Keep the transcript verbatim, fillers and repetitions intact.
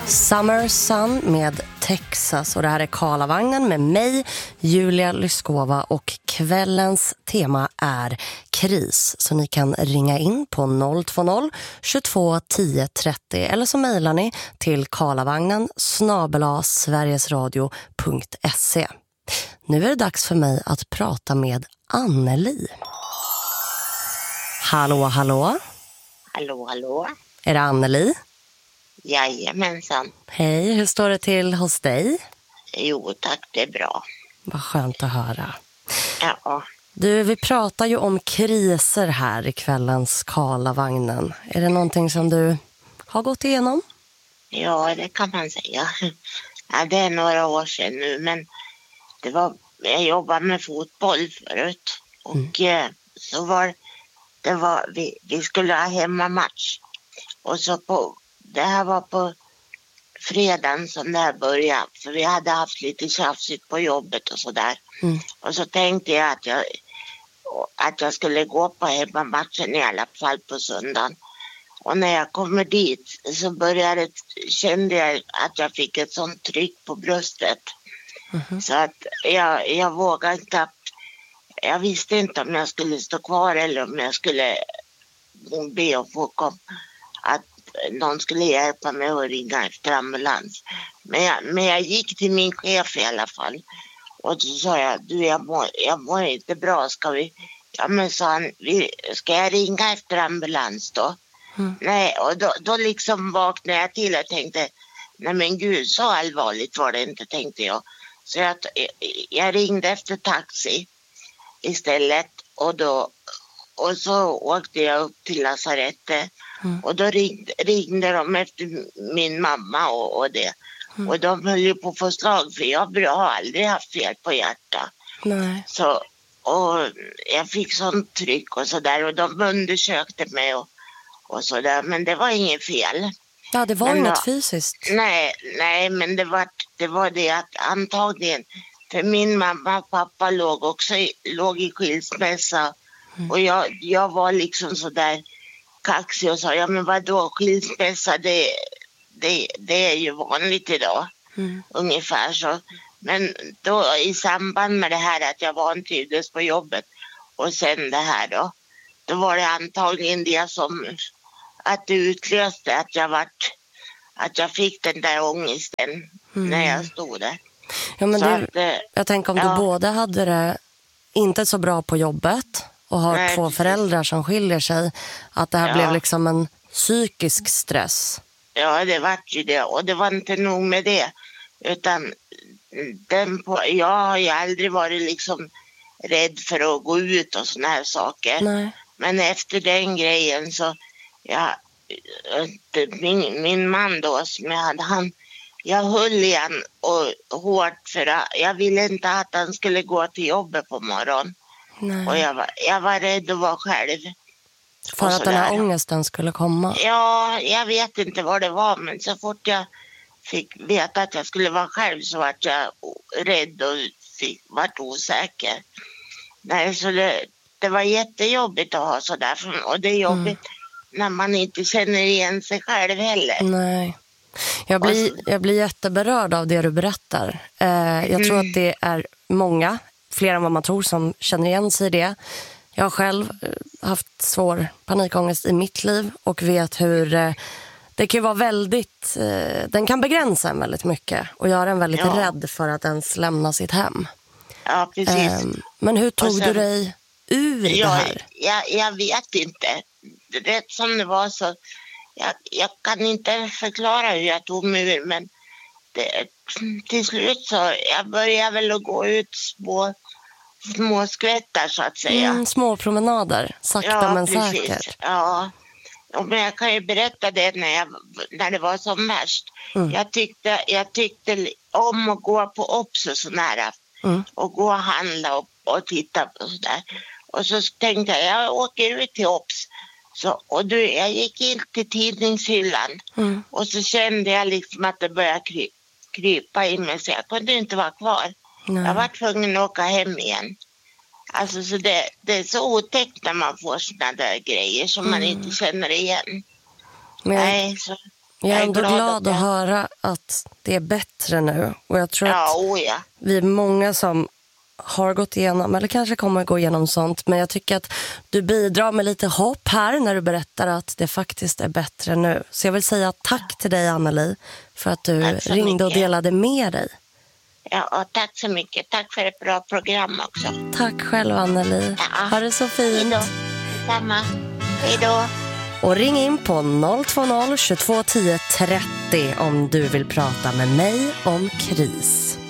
Summer Sun med Texas, och det här är Karlavagnen med mig, Julia Lyskova, och kvällens tema är kris. Så ni kan ringa in på noll två noll tjugotvå tio trettio eller så mejlar ni till karlavagnen snabel-a sverigesradio punkt se. Nu är det dags för mig att prata med Anneli. Hallå, hallå. Hallå, hallå. Är det Anneli? Jajamensan. Hej, hur står det till hos dig? Jo tack, det är bra. Vad skönt att höra. Ja. Du, vi pratar ju om kriser här i kvällens Karlavagnen. Är det någonting som du har gått igenom? Ja, det kan man säga. Ja, det är några år sedan nu, men det var, jag jobbade med fotboll förut. Och mm. så var det var, vi, vi skulle ha hemmamatch. Och så på, det här var på fredagen som det här började. För vi hade haft lite tjafsigt på jobbet och sådär. Mm. Och så tänkte jag att jag att jag skulle gå på hemmamatchen i alla fall på söndagen. Och när jag kommer dit så började, kände jag att jag fick ett sånt tryck på bröstet. Mm-hmm. Så att jag, jag vågade inte. Jag visste inte om jag skulle stå kvar eller om jag skulle be och få kom, att någon skulle hjälpa mig att ringa efter ambulans. Men jag, men jag gick till min chef i alla fall. Och så sa jag, du jag mår, jag mår inte bra, ska vi... Ja men sa han, vi, ska jag ringa efter ambulans då? Mm. Nej, och då, då liksom vaknade jag till och tänkte, nej men gud, så allvarligt var det inte, tänkte jag. Så jag, jag ringde efter taxi istället och då och så åkte jag upp till lasarettet. Mm. Och då ringde, ringde de efter min mamma och, och det. Mm. Och de höll ju på att få slag, för jag har aldrig haft fel på hjärta. Nej. Så, och jag fick sånt tryck och sådär. Och de undersökte mig och, och sådär. Men det var inget fel. Ja, det var men inget då, fysiskt. Nej, nej men det var, det var det att antagligen. För min mamma och pappa låg också i, låg i skilsmässa. Mm. Och jag, jag var liksom sådär kaxig och sa, ja men vadå, skilsmässa, det, det, det är ju vanligt idag. Mm. Ungefär så. Men då i samband med det här att jag vantrivdes på jobbet och sen det här då, då var det antagligen det som att det utlöste att jag vart, att jag fick den där ångesten mm. när jag stod där. Ja, men det, att, jag tänker om ja. du både hade det inte så bra på jobbet och har Nej, två precis. föräldrar som skiljer sig, att det här Ja. blev liksom en psykisk stress. Ja, det var ju det. Och det var inte nog med det. Utan den på, jag har ju aldrig varit liksom rädd för att gå ut och såna här saker. Nej. Men efter den grejen så, ja, min, min man då som jag hade, han, jag höll igen och hårt för att jag ville inte att han skulle gå till jobbet på morgonen. Nej. Och jag var, jag var rädd att vara själv. För att den här ångesten skulle komma? Ja, jag vet inte vad det var, men så fort jag fick veta att jag skulle vara själv så var jag rädd och fick, vart osäker. Nej, så det, det var jättejobbigt att ha sådär, och det är jobbigt mm. när man inte känner igen sig själv heller. Nej. Jag blir, jag blir jätteberörd av det du berättar. Eh, jag mm. tror att det är många, fler än vad man tror, som känner igen sig i det. Jag har själv haft svår panikångest i mitt liv och vet hur eh, det kan vara väldigt, eh, den kan begränsa en väldigt mycket och göra en väldigt ja. rädd för att ens lämna sitt hem. Ja, precis. Eh, men hur tog sen, du dig ur jag, det här? Jag, jag vet inte. Rätt som det var så, jag, jag kan inte förklara hur jag tog mig ur, men det, till slut så jag började väl att gå ut små små skvättar så att säga. Mm, små promenader, sakta ja, men precis. säkert. Ja, men jag kan ju berätta det när, jag, när det var som värst. Mm. Jag, tyckte, jag tyckte om att gå på Ops och så nära. Mm. Och gå och handla och, och titta på sådär. Och så tänkte jag, jag åker ut till Ops. Så, och du, jag gick in till tidningshyllan. Mm. Och så kände jag liksom att det började kry, krypa in mig. Så jag kunde inte vara kvar. Nej. Jag var tvungen att åka hem igen. Alltså så det, det är så otäckt när man får såna där grejer som mm. man inte känner igen. Men Nej, så. Jag är ändå glad, glad att, att jag... höra att det är bättre nu. Och jag tror ja, att oh ja. vi är många som har gått igenom, eller kanske kommer att gå igenom sånt. Men jag tycker att du bidrar med lite hopp här när du berättar att det faktiskt är bättre nu. Så jag vill säga tack till dig, Anneli, för att du ringde mycket. och delade med dig. Ja, och tack så mycket. Tack för ett bra program också. Tack själv, Anneli. Ja. Ha det så fint. Hej då. Samma. Hej då. Och ring in på noll två noll tjugotvå tio trettio om du vill prata med mig om kris.